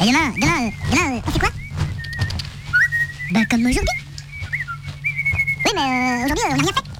Et demain, on fait quoi? Bah comme aujourd'hui. Oui, mais aujourd'hui, on n'a rien fait.